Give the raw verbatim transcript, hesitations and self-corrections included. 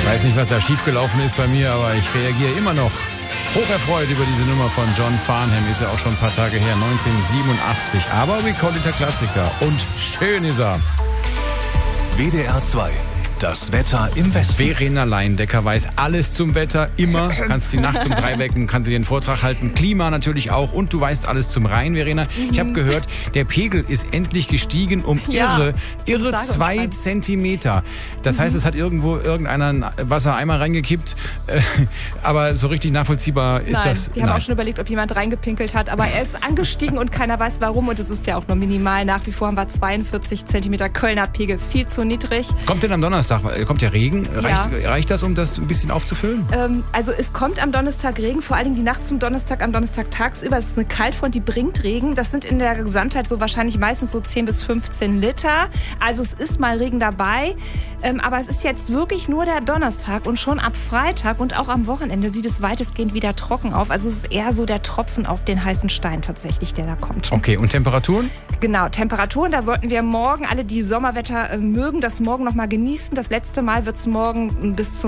weiß nicht, was da schiefgelaufen ist bei mir, aber ich reagiere immer noch hocherfreut über diese Nummer von John Farnham. Ist ja auch schon ein paar Tage her, neunzehnhundertsiebenundachtzig. Aber we call it a Klassiker. Und schön ist er. W D R zwei. Das Wetter im Westen. Verena Leindecker weiß alles zum Wetter, immer. Kannst sie nachts um drei wecken, kann sie den Vortrag halten. Klima natürlich auch. Und du weißt alles zum Rhein, Verena. Mhm. Ich habe gehört, der Pegel ist endlich gestiegen um ja, irre, irre zwei Zentimeter. Das mhm. heißt, es hat irgendwo irgendeiner Wassereimer reingekippt. Aber so richtig nachvollziehbar ist Nein, das. Wir haben Nein. auch schon überlegt, ob jemand reingepinkelt hat. Aber er ist angestiegen und keiner weiß warum. Und es ist ja auch nur minimal. Nach wie vor haben wir zweiundvierzig Zentimeter Kölner Pegel. Viel zu niedrig. Kommt denn am Donnerstag? Kommt der Regen? Reicht, ja. reicht das, um das ein bisschen aufzufüllen? Ähm, also es kommt am Donnerstag Regen, vor allem die Nacht zum Donnerstag, am Donnerstag tagsüber. Es ist eine Kaltfront, die bringt Regen. Das sind in der Gesamtheit so wahrscheinlich meistens so zehn bis fünfzehn Liter. Also es ist mal Regen dabei. Ähm, aber es ist jetzt wirklich nur der Donnerstag und schon ab Freitag und auch am Wochenende sieht es weitestgehend wieder trocken auf. Also es ist eher so der Tropfen auf den heißen Stein tatsächlich, der da kommt. Okay, und Temperaturen? Genau, Temperaturen, da sollten wir morgen alle, die Sommerwetter äh, mögen, das morgen noch mal genießen. Das letzte Mal wird es morgen bis zum